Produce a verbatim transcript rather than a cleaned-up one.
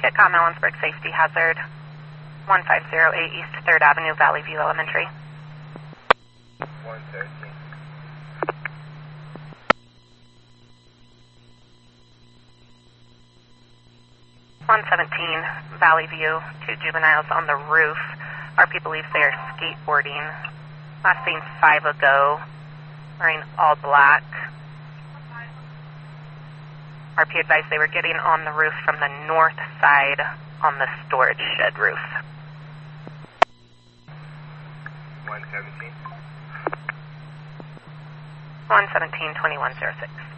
Kitcom Ellensburg Safety Hazard, one five zero eight East third Avenue, Valley View Elementary. one thirteen. one seventeen, Valley View, two juveniles on the roof. R P believes they are skateboarding. Last seen five ago, wearing all black. R P advised they were getting on the roof from the north side on the storage shed roof. one seventeen. one seventeen, twenty-one oh six.